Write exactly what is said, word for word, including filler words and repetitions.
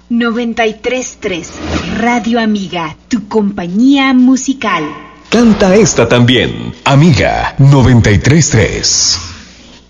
noventa y tres tres Radio Amiga, tu compañía musical. Canta esta también, Amiga noventa y tres tres.